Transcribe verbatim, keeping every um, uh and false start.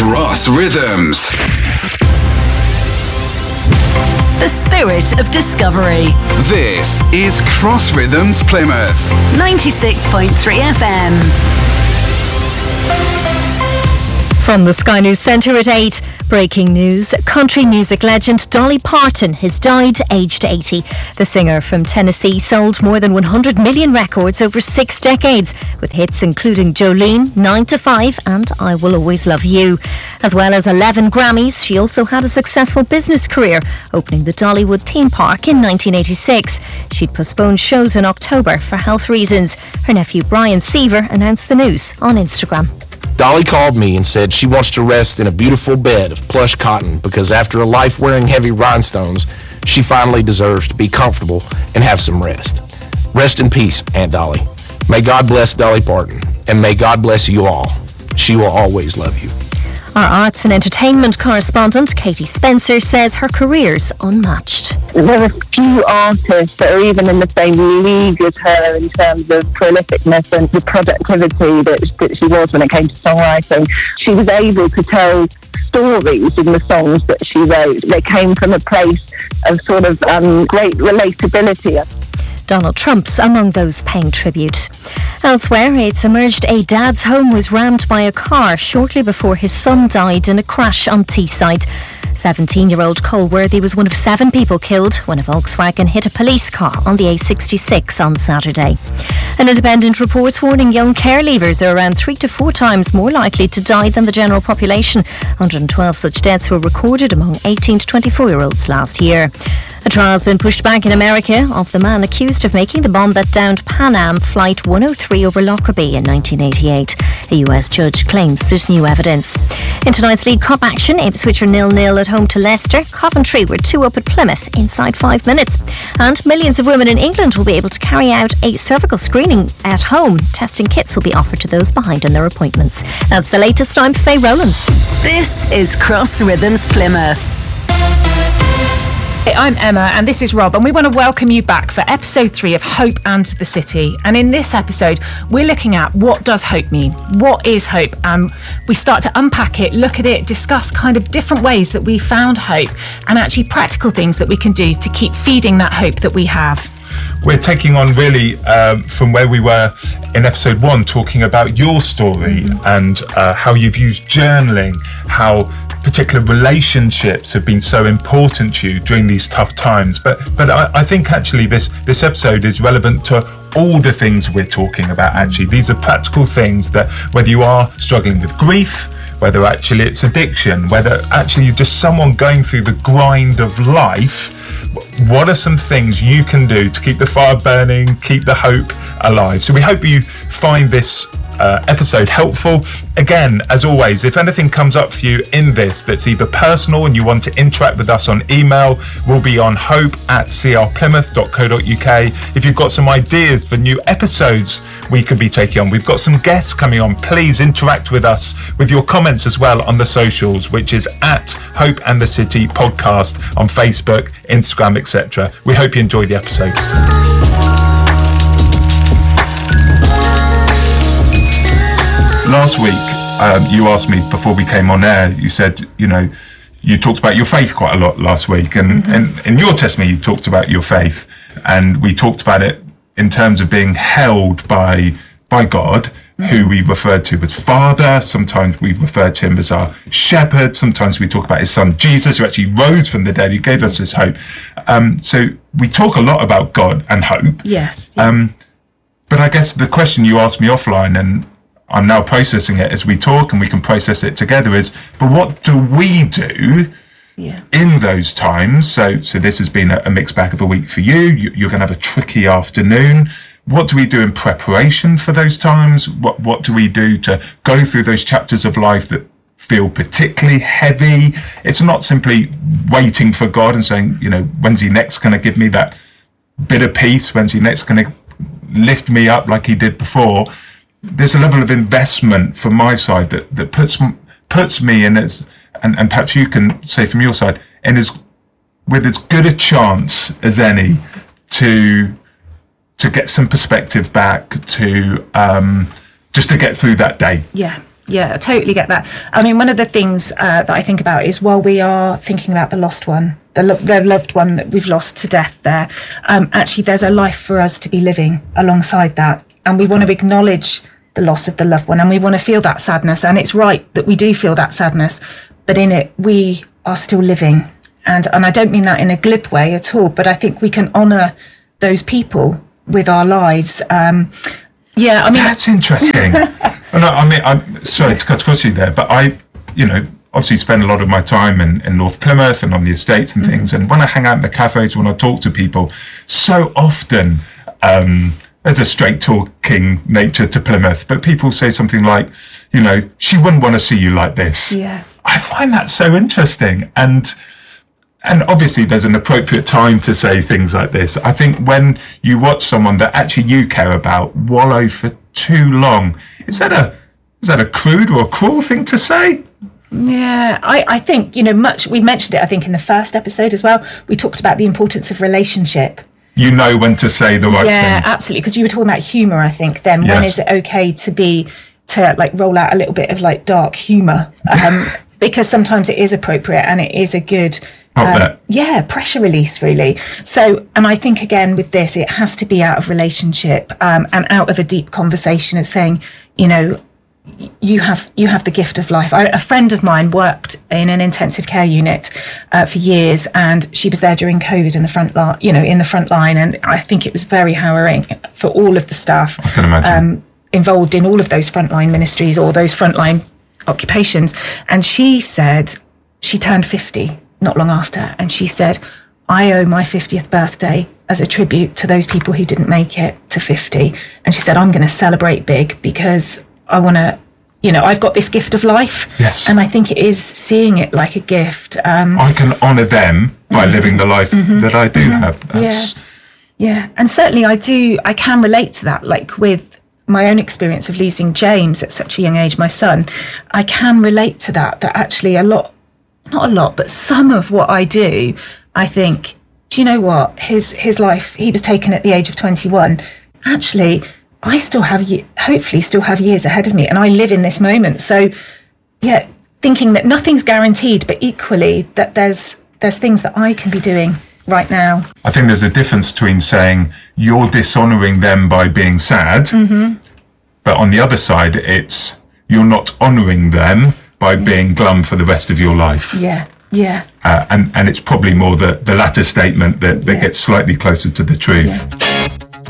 Cross Rhythms. The spirit of discovery. This is Cross Rhythms Plymouth. ninety-six point three F M. From the Sky News Centre at eight, breaking news. Country music legend Dolly Parton has died aged eighty. The singer from Tennessee sold more than one hundred million records over six decades, with hits including Jolene, nine to five and I Will Always Love You. As well as eleven Grammys, she also had a successful business career, opening the Dollywood theme park in nineteen eighty-six. She'd postponed shows in October for health reasons. Her nephew Brian Seaver announced the news on Instagram. Dolly called me and said she wants to rest in a beautiful bed of plush cotton because after a life wearing heavy rhinestones, she finally deserves to be comfortable and have some rest. Rest in peace, Aunt Dolly. May God bless Dolly Parton, and may God bless you all. She will always love you. Our arts and entertainment correspondent, Katie Spencer, says her career's unmatched. There are few artists that are even in the same league as her in terms of prolificness and the productivity that, that she was when it came to songwriting. She was able to tell stories in the songs that she wrote. They came from a place of sort of um, great relatability. Donald Trump's among those paying tribute. Elsewhere, it's emerged a dad's home was rammed by a car shortly before his son died in a crash on Teesside. seventeen-year-old Cole Worthy was one of seven people killed when a Volkswagen hit a police car on the A sixty-six on Saturday. An independent report's warning young care leavers are around three to four times more likely to die than the general population. one hundred twelve such deaths were recorded among eighteen to twenty-four-year-olds last year. A trial's been pushed back in America of the man accused of making the bomb that downed Pan Am Flight one oh three over Lockerbie in nineteen eighty-eight. A U S judge claims there's new evidence. In tonight's League Cup action, Ipswich are nil-nil at home to Leicester. Coventry were two up at Plymouth inside five minutes. And millions of women in England will be able to carry out a cervical screening at home. Testing kits will be offered to those behind on their appointments. That's the latest. I'm Faye Rowlands. This is Cross Rhythms Plymouth. Hey, I'm Emma and this is Rob, and we want to welcome you back for episode three of Hope and the City. And in this episode, we're looking at what does hope mean? What is hope? And we start to unpack it, look at it, discuss kind of different ways that we found hope and actually practical things that we can do to keep feeding that hope that we have. We're taking on really um, from where we were in episode one, talking about your story mm-hmm. and uh, how you've used journaling, how particular relationships have been so important to you during these tough times. But but I, I think actually this this episode is relevant to all the things we're talking about. Actually, these are practical things that whether you are struggling with grief, whether actually it's addiction, whether actually you're just someone going through the grind of life, what are some things you can do to keep the fire burning, keep the hope alive? So we hope you find this uh, episode helpful. Again, as always, if anything comes up for you in this that's either personal and you want to interact with us on email, we'll be on hope at c r plymouth dot co dot u k. If you've got some ideas for new episodes we could be taking on, we've got some guests coming on, please interact with us with your comments as well on the socials, which is at Hope and the City Podcast on Facebook, Instagram, et cetera. We hope you enjoyed the episode. Last week, um, you asked me before we came on air, you said, you know, you talked about your faith quite a lot last week. And, mm-hmm. and in your testimony, you talked about your faith. And we talked about it in terms of being held by by God, mm-hmm. who we referred to as Father. Sometimes we refer to him as our shepherd. Sometimes we talk about his son, Jesus, who actually rose from the dead, who gave us this hope. Um, so we talk a lot about God and hope. Yes. Um, but I guess the question you asked me offline, and I'm now processing it as we talk and we can process it together, is, but what do we do yeah. in those times? So so this has been a, a mixed bag of a week for you. you you're going to have a tricky afternoon. What do we do in preparation for those times? What what do we do to go through those chapters of life that feel particularly heavy? It's not simply waiting for God and saying, you know, when's he next going to give me that bit of peace? When's he next going to lift me up like he did before? There's a level of investment from my side that, that puts puts me in as, and, and perhaps you can say from your side, in as with as good a chance as any to to get some perspective back, to um, just to get through that day. Yeah. Yeah, I totally get that. I mean, one of the things uh, that I think about is while we are thinking about the lost one, the, lo- the loved one that we've lost to death there, um, actually there's a life for us to be living alongside that. And we want to acknowledge the loss of the loved one, and we want to feel that sadness. And it's right that we do feel that sadness, but in it, we are still living. And, and I don't mean that in a glib way at all, but I think we can honour those people with our lives. Um, yeah, I mean... That's interesting. No, I mean, I'm sorry to cut across you there, but I, you know, obviously spend a lot of my time in, in North Plymouth and on the estates and things. Mm-hmm. And when I hang out in the cafes, when I talk to people, so often um, there's a straight talking nature to Plymouth, but people say something like, you know, she wouldn't want to see you like this. Yeah. I find that so interesting. And and obviously there's an appropriate time to say things like this. I think when you watch someone that actually you care about wallow for too long, is that a is that a crude or a cruel thing to say? Yeah, I, I think, you know, much, we mentioned it, I think, in the first episode as well. We talked about the importance of relationship. You know when to say the right yeah, thing. Yeah, absolutely. Because you were talking about humour, I think, then. Yes. When is it okay to be, to like roll out a little bit of like dark humour? Um, because sometimes it is appropriate and it is a good... Um, yeah, pressure release, really. So, and I think, again, with this, it has to be out of relationship um, and out of a deep conversation of saying, you know, you have you have the gift of life. I, a friend of mine worked in an intensive care unit uh, for years, and she was there during COVID in the front line, you know, in the front line, and I think it was very harrowing for all of the staff I can imagine. Um, involved in all of those frontline ministries or those frontline occupations. And she said she turned fifty not long after, and she said, I owe my fiftieth birthday as a tribute to those people who didn't make it to fifty. And she said, I'm going to celebrate big because I want to, you know, I've got this gift of life. Yes. And I think it is seeing it like a gift. Um, I can honour them by mm-hmm. living the life mm-hmm. that I do mm-hmm. have. That's... Yeah. Yeah. And certainly I do, I can relate to that, like with my own experience of losing James at such a young age, my son. I can relate to that, that actually a lot, not a lot, but some of what I do, I think, do you know what? His his life, he was taken at the age of twenty-one. Actually, I still have, hopefully still have years ahead of me, and I live in this moment. So, yeah, thinking that nothing's guaranteed, but equally that there's there's things that I can be doing right now. I think there's a difference between saying you're dishonouring them by being sad, mm-hmm. but on the other side, it's you're not honouring them by yeah. being glum for the rest of your life. Yeah, yeah. Uh, and, and it's probably more the, the latter statement that, that yeah. gets slightly closer to the truth. Yeah.